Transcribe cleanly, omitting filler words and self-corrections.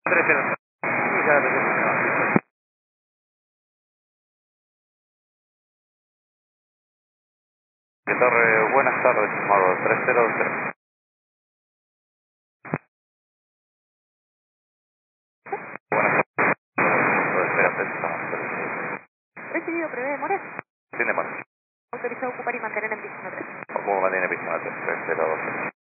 300. Sí, ya lo tengo. Torre, buenas tardes, estimado 303. Buenas tardes, espera, Recibido, prevé demora. sin demora. Autorizado a ocupar y mantener en pista 3. ¿Cómo mantiene pista 302?